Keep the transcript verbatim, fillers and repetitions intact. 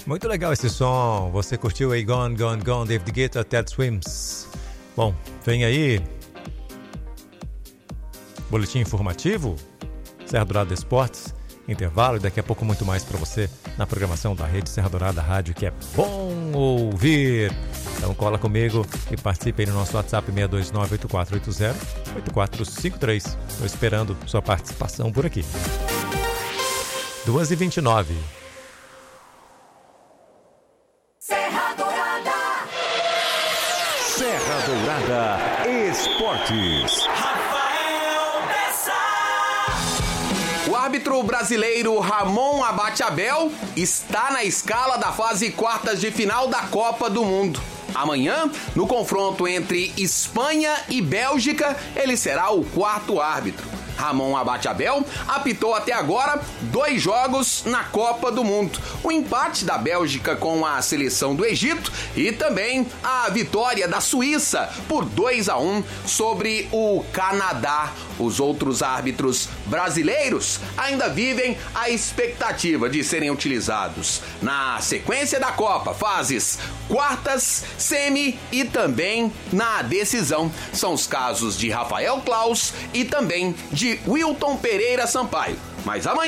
Muito legal esse som. Você curtiu aí Gone, Gone, Gone, David Guetta, Ted Swims. Bom, vem aí boletim informativo, Serra Dourada Esportes, intervalo e daqui a pouco muito mais para você na programação da Rede Serra Dourada Rádio, que é bom ouvir. Então cola comigo e participe aí no nosso WhatsApp seis dois nove, oito quatro oito zero, oito quatro cinco três. Estou esperando sua participação por aqui. duas e vinte e nove. Serra Dourada. Serra Dourada Esportes. Rafael Bessa. O árbitro brasileiro Ramon Abate-Abel está na escala da fase quartas de final da Copa do Mundo. Amanhã, no confronto entre Espanha e Bélgica, ele será o quarto árbitro. Ramon Abate-Abel apitou até agora dois jogos na Copa do Mundo. O empate da Bélgica com a seleção do Egito e também a vitória da Suíça por dois a um sobre o Canadá. Os outros árbitros brasileiros ainda vivem a expectativa de serem utilizados na sequência da Copa, fases quartas, semi e também na decisão. São os casos de Rafael Claus e também de Wilton Pereira Sampaio. Mas amanhã